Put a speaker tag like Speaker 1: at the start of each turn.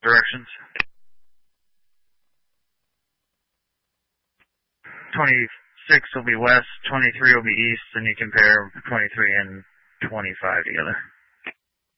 Speaker 1: directions. 26 will be west, 23 will be east, and you compare 23 and 25 together.